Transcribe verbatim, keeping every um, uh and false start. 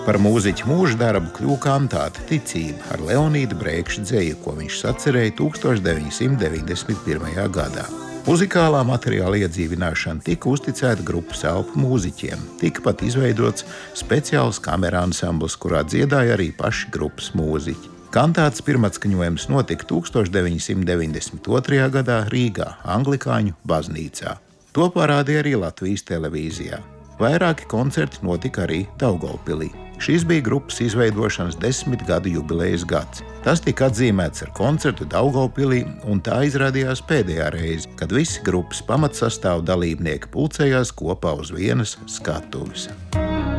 Par mūziķa mūža darbu kļuva kantāte Ticība ar Leonīda Brēkša dzeju, ko viņš sacerēja tūkstoš deviņi simti deviņdesmit pirmajā gadā. Muzikālā materiāla iedzīvināšana tika uzticēta grupas elpu mūziķiem. Tika pat izveidots speciāls kamerā ansamblis, kurā dziedāja arī paši grupas mūziķi. Kantātes pirmatskaņojums notika tūkstoš deviņi simti deviņdesmit otrajā gadā Rīgā, Anglikāņu baznīcā. To parādīja arī Latvijas televīzijā. Vairāki koncerti notika arī Daugavpilī. Šis bija grupas izveidošanas desmit gadu jubilejas gads. Tas tika atzīmēts ar koncertu Daugavpilī, un tā izrādījās pēdējā reize, kad visi grupas pamatsastāvu dalībnieki pulcējās kopā uz vienas skatuves.